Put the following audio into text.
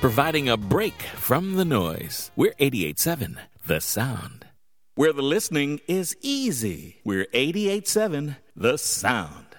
providing a break from the noise. We're 88.7 The Sound. Where the listening is easy. We're 88.7 The Sound.